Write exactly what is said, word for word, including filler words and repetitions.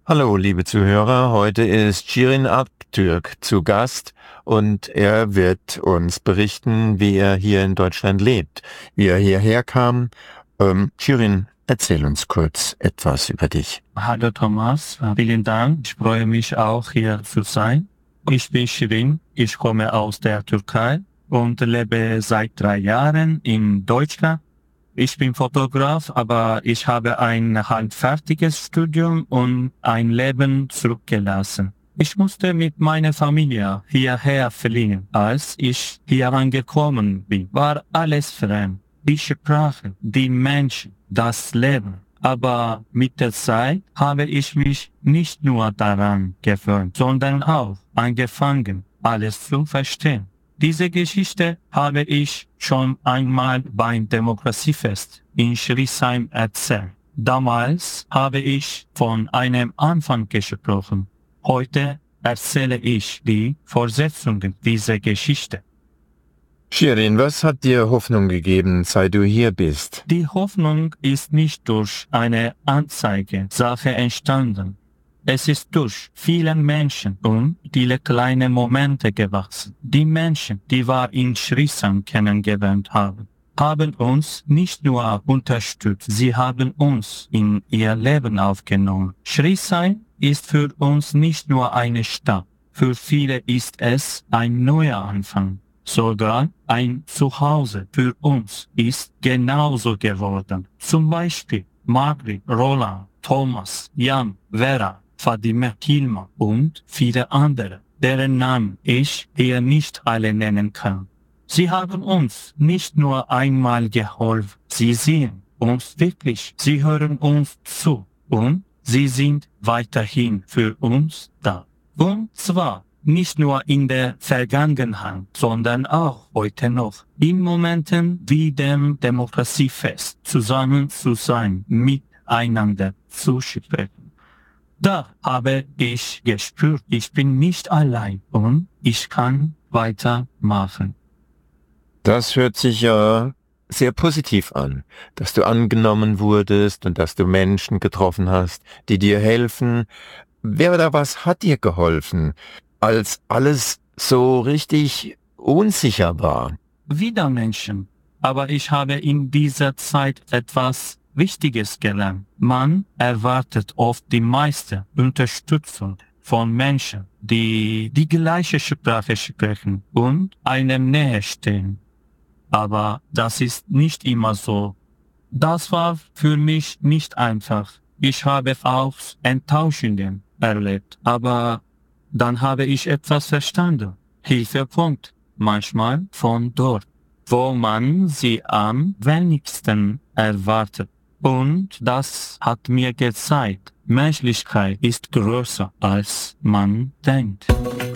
Hallo, liebe Zuhörer, heute ist Shirin Aktürk zu Gast und er wird uns berichten, wie er hier in Deutschland lebt, wie er hierher kam. Ähm, Shirin, erzähl uns kurz etwas über dich. Hallo Thomas, vielen Dank. Ich freue mich auch hier zu sein. Ich bin Shirin, ich komme aus der Türkei und lebe seit drei Jahren in Deutschland. Ich bin Fotograf, aber ich habe ein halbfertiges Studium und ein Leben zurückgelassen. Ich musste mit meiner Familie hierher fliehen. Als ich hier angekommen bin, war alles fremd. Die Sprache, die Menschen, das Leben. Aber mit der Zeit habe ich mich nicht nur daran gewöhnt, sondern auch angefangen, alles zu verstehen. Diese Geschichte habe ich schon einmal beim Demokratiefest in Schriesheim erzählt. Damals habe ich von einem Anfang gesprochen. Heute erzähle ich die Fortsetzung dieser Geschichte. Shirin, was hat dir Hoffnung gegeben, seit du hier bist? Die Hoffnung ist nicht durch eine Anzeigesache entstanden. Es ist durch viele Menschen und viele kleine Momente gewachsen. Die Menschen, die wir in Schriesheim kennengelernt haben, haben uns nicht nur unterstützt, sie haben uns in ihr Leben aufgenommen. Schriesheim ist für uns nicht nur eine Stadt, für viele ist es ein neuer Anfang. Sogar ein Zuhause für uns ist genauso geworden. Zum Beispiel Margrit, Roland, Thomas, Jan, Vera, Fadime, Hilma und viele andere, deren Namen ich hier nicht alle nennen kann. Sie haben uns nicht nur einmal geholfen, sie sehen uns wirklich, sie hören uns zu und sie sind weiterhin für uns da. Und zwar nicht nur in der Vergangenheit, sondern auch heute noch. In Momenten wie dem Demokratiefest zusammen zu sein, miteinander zu sprechen. Da habe ich gespürt, ich bin nicht allein und ich kann weitermachen. Das hört sich ja sehr positiv an, dass du angenommen wurdest und dass du Menschen getroffen hast, die dir helfen. Wer oder was hat dir geholfen, als alles so richtig unsicher war? Wieder Menschen. Aber ich habe in dieser Zeit etwas Wichtiges gelernt. Man erwartet oft die meiste Unterstützung von Menschen, die die gleiche Sprache sprechen und einem näher stehen. Aber das ist nicht immer so. Das war für mich nicht einfach. Ich habe auch Enttäuschungen erlebt, aber dann habe ich etwas verstanden. Hilfe kommt manchmal von dort, wo man sie am wenigsten erwartet. Und das hat mir gezeigt, Menschlichkeit ist größer als man denkt.